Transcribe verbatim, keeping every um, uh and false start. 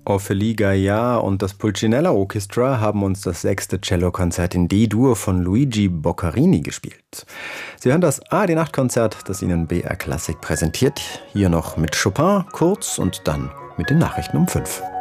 Ophélie Gaillard und das Pulcinella Orchestra haben uns das sechste Cellokonzert in D-Dur von Luigi Boccherini gespielt. Sie hören das A D acht Konzert, das Ihnen B R Klassik präsentiert. Hier noch mit Chopin kurz und dann mit den Nachrichten um fünf.